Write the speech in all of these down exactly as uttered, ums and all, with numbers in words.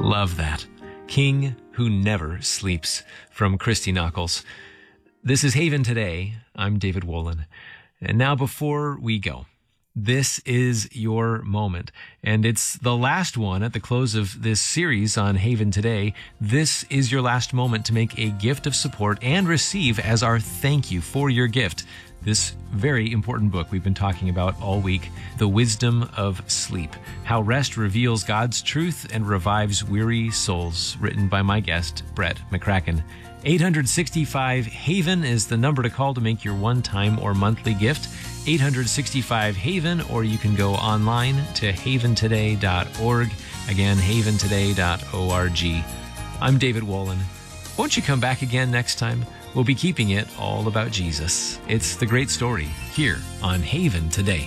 Love that. King Who Never Sleeps from Christy Knuckles. This is Haven Today. I'm David Wolin. And now before we go, this is your moment. And it's the last one at the close of this series on Haven Today. This is your last moment to make a gift of support and receive as our thank you for your gift this very important book we've been talking about all week, The Wisdom of Sleep, How Rest Reveals God's Truth and Revives Weary Souls, written by my guest, Brett McCracken. eight six five HAVEN is the number to call to make your one-time or monthly gift. eight six five HAVEN, or you can go online to haven today dot org. Again, haven today dot org. I'm David Wolin. Won't you come back again next time? We'll be keeping it all about Jesus. It's the great story here on Haven Today.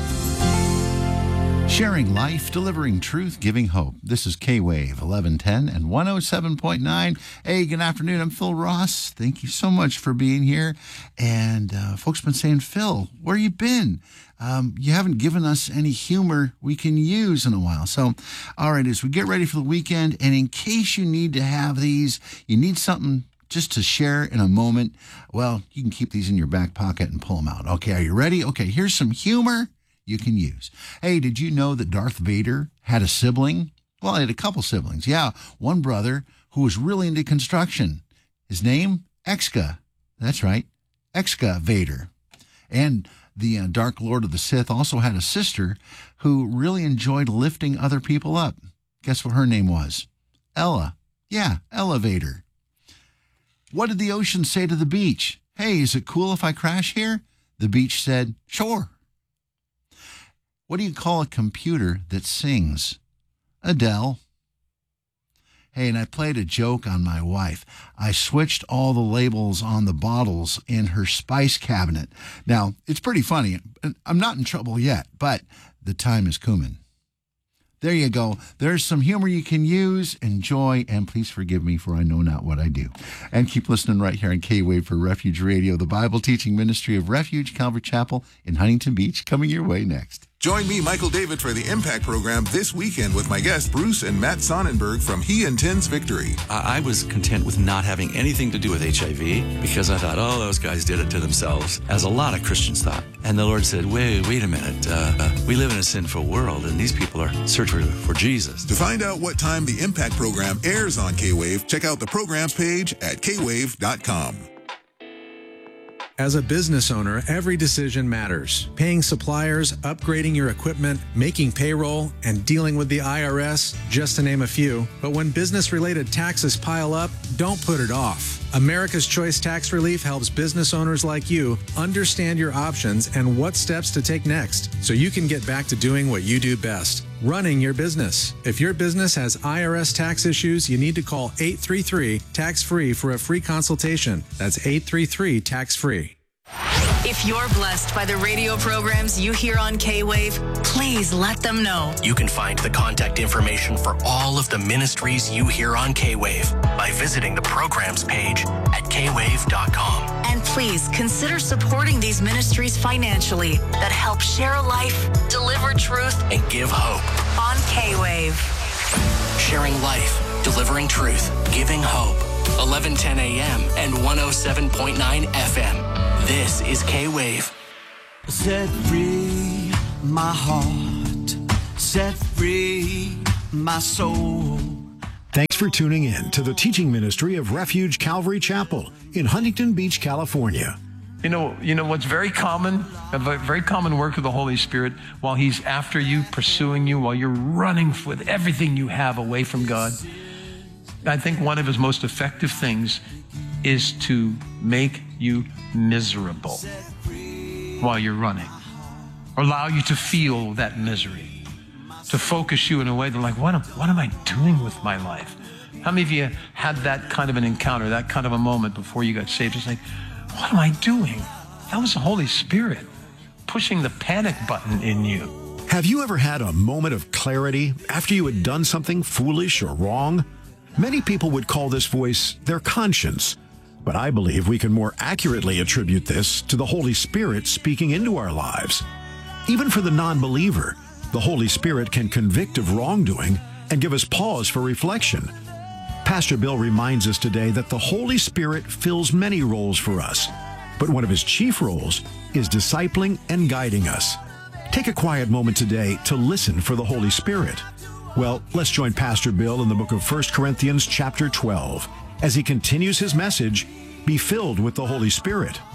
Sharing life, delivering truth, giving hope. This is K-Wave eleven ten and one oh seven point nine. Hey, good afternoon. I'm Phil Ross. Thank you so much for being here. And uh, folks have been saying, Phil, where you been? Um, you haven't given us any humor we can use in a while. So, all right, as we get ready for the weekend, and in case you need to have these, you need something just to share in a moment, well, you can keep these in your back pocket and pull them out. Okay, are you ready? Okay, here's some humor you can use. Hey, did you know that Darth Vader had a sibling? Well, he had a couple siblings. Yeah, one brother who was really into construction. His name, Exca. That's right, Exca Vader. And the uh, Dark Lord of the Sith also had a sister who really enjoyed lifting other people up. Guess what her name was? Ella. Yeah, Elevator. What did the ocean say to the beach? Hey, is it cool if I crash here? The beach said, sure. What do you call a computer that sings? Adele. Hey, and I played a joke on my wife. I switched all the labels on the bottles in her spice cabinet. Now, it's pretty funny. I'm not in trouble yet, but the time is coming. There you go. There's some humor you can use. Enjoy, and please forgive me for I know not what I do. And keep listening right here on K-Wave for Refuge Radio, the Bible teaching ministry of Refuge Calvary Chapel in Huntington Beach, coming your way next. Join me, Michael David, for the Impact Program this weekend with my guests, Bruce and Matt Sonnenberg from He Intends Victory. I was content with not having anything to do with H I V because I thought, oh, those guys did it to themselves, as a lot of Christians thought. And the Lord said, wait, wait a minute. Uh, uh, we live in a sinful world, and these people are searching for Jesus. To find out what time the Impact Program airs on K-Wave, check out the programs page at k wave dot com. As a business owner, every decision matters. Paying suppliers, upgrading your equipment, making payroll, and dealing with the I R S, just to name a few. But when business-related taxes pile up, don't put it off. America's Choice Tax Relief helps business owners like you understand your options and what steps to take next, so you can get back to doing what you do best, running your business. If your business has I R S tax issues, you need to call eight three three, tax free for a free consultation. That's eight three three, tax free. If you're blessed by the radio programs you hear on K-Wave, please let them know. You can find the contact information for all of the ministries you hear on K-Wave by visiting the programs page at k wave dot com. And please consider supporting these ministries financially that help share life, deliver truth, and give hope on K-Wave. Sharing life, delivering truth, giving hope. eleven ten a.m. and one oh seven point nine F M. This is K-Wave. Set free my heart, set free my soul. Thanks for tuning in to the teaching ministry of Refuge Calvary Chapel in Huntington Beach, California. You know, you know what's very common, a very common work of the Holy Spirit while He's after you, pursuing you, while you're running with everything you have away from God. I think one of His most effective things is to make you miserable while you're running, or allow you to feel that misery, to focus you in a way that like, what am, what am I doing with my life? How many of you had that kind of an encounter, that kind of a moment before you got saved? It's like, what am I doing? That was the Holy Spirit pushing the panic button in you. Have you ever had a moment of clarity after you had done something foolish or wrong? Many people would call this voice their conscience, but I believe we can more accurately attribute this to the Holy Spirit speaking into our lives. Even for the non-believer, the Holy Spirit can convict of wrongdoing and give us pause for reflection. Pastor Bill reminds us today that the Holy Spirit fills many roles for us, but one of his chief roles is discipling and guiding us. Take a quiet moment today to listen for the Holy Spirit. Well, let's join Pastor Bill in the book of First Corinthians chapter twelve as he continues his message, Be Filled with the Holy Spirit.